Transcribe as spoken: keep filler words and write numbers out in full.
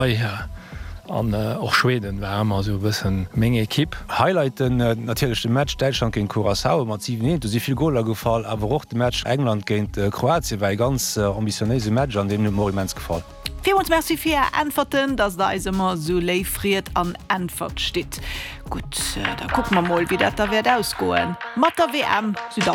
Ja. An och äh, Schweden wärmer so bëssen mége Kipp. Highlighten äh, natürlichchte Match Deutschland gegen Curaçao mat sieben du si viel Goler gefallen, awer och de Match England géint äh, Kroatien wari ganz äh, ambitionéise Match an dem Moriments gefallen. Vi uns Merci fir Antworten, dats da immer so léifriet an Antwort steht. Gut, äh, da guck man mal, wie dat da werd ausgoen. Mat der W M Südafrika.